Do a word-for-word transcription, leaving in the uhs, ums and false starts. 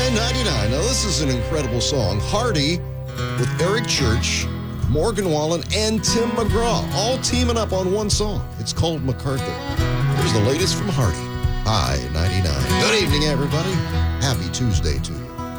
I ninety-nine. Now, this is an incredible song. Hardy with Eric Church, Morgan Wallen, and Tim McGraw, all teaming up on one song. It's called MacArthur. Here's the latest from Hardy. I ninety-nine. Good evening, everybody. Happy Tuesday to you.